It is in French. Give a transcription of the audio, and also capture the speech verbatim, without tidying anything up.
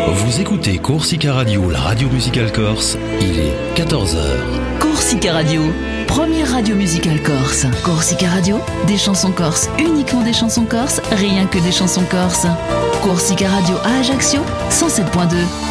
Vous écoutez Corsica Radio, la radio musicale corse. Il est quatorze heures. Corsica Radio, première radio musicale corse. Corsica Radio, des chansons corses, uniquement des chansons corses, rien que des chansons corses. Corsica Radio à Ajaccio, cent sept point deux.